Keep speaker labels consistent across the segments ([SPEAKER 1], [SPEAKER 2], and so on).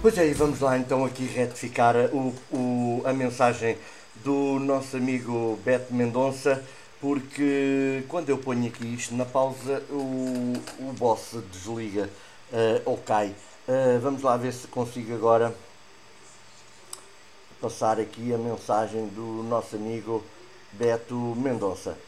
[SPEAKER 1] Pois é, e vamos lá então aqui retificar a mensagem do nosso amigo Beto Mendonça, porque quando eu ponho aqui isto na pausa, o boss desliga ou cai. Vamos lá ver se consigo agora passar aqui a mensagem do nosso amigo Beto Mendonça.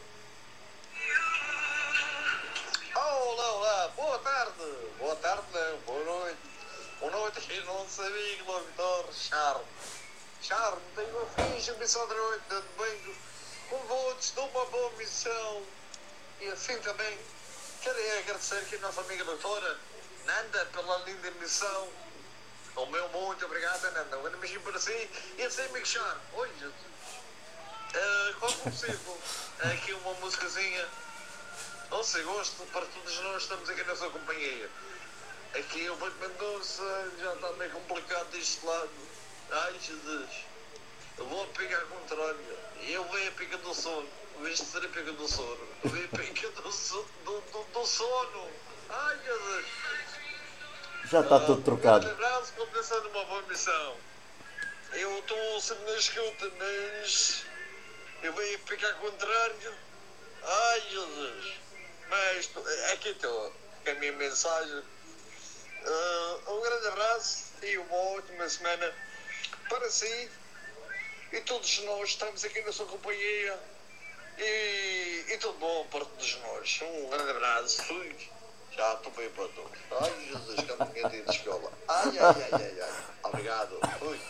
[SPEAKER 2] Olá, olá, boa tarde não, boa noite aqui nosso amigo locutor Charme, tenho uma ficha missão de noite de domingo, com votos de uma boa missão, e assim também quero agradecer aqui a nossa amiga doutora Nanda pela linda missão. O meu muito obrigado, Nanda, um grande beijinho para si, e assim amigo Charme, oi Jesus, quando possível, aqui uma musicazinha. Não sei, gosto para todos nós, estamos aqui na sua companhia. Aqui o Beto Mendonça já está meio complicado deste lado. Ai Jesus, eu vou a pica ao contrário. Eu venho a pica do sono. Em vez de ser a pica do sono, eu venho a pica do sono. Ai Jesus.
[SPEAKER 1] Já está tudo trocado.
[SPEAKER 2] Um abraço, começando uma boa missão. Eu estou sempre na escuta, mas eu venho a pica ao contrário. Ai Jesus. Mas aqui estou com a minha mensagem. Um grande abraço e uma ótima semana para si e todos nós. Estamos aqui na sua companhia e tudo bom para todos nós. Um grande abraço. Fui. Já estou bem para todos. Ai Jesus, que ninguém tem de escola. Ai. Obrigado. Fui.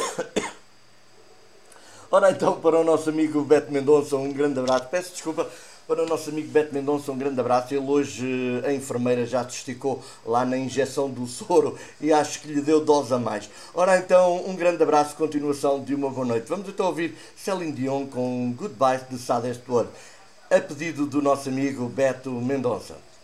[SPEAKER 1] Ora então, para o nosso amigo Beto Mendonça, um grande abraço. Peço desculpa. Para o nosso amigo Beto Mendonça, um grande abraço. Ele hoje, a enfermeira já testicou lá na injeção do soro e acho que lhe deu dose a mais. Ora então, um grande abraço, continuação de uma boa noite. Vamos então ouvir Celine Dion com Goodbye de Saddest World, a pedido do nosso amigo Beto Mendonça.